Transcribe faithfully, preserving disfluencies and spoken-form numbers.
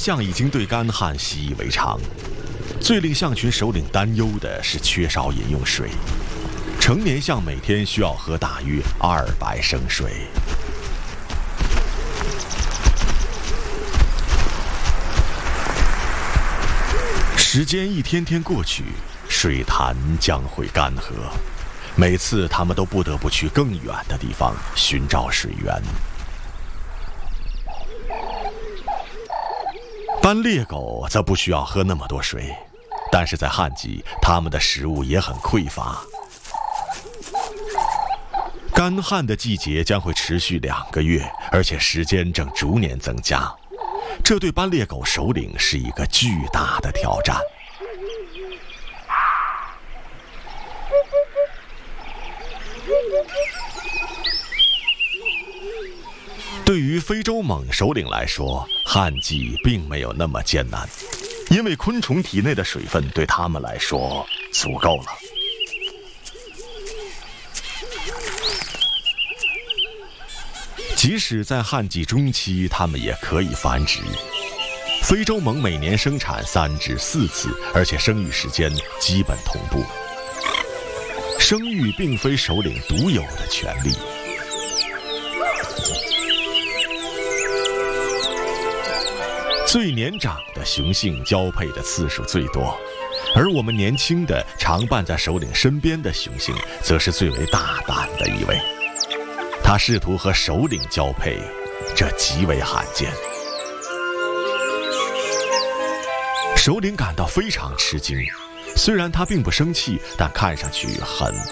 象已经对干旱习以为常，最令象群首领担忧的是缺少饮用水。成年象每天需要喝大约二百升水。时间一天天过去，水潭将会干涸，每次他们都不得不去更远的地方寻找水源。斑鬣狗则不需要喝那么多水，但是在旱季，它们的食物也很匮乏。干旱的季节将会持续两个月，而且时间正逐年增加。这对斑鬣狗首领是一个巨大的挑战。对于非洲猛首领来说，旱季并没有那么艰难，因为昆虫体内的水分对他们来说足够了。即使在旱季中期，它们也可以繁殖。非洲虻每年生产三至四次，而且生育时间基本同步。生育并非首领独有的权利。最年长的雄性交配的次数最多，而我们年轻的常伴在首领身边的雄性，则是最为大胆的一位。他试图和首领交配，这极为罕见。首领感到非常吃惊，虽然他并不生气，但看上去很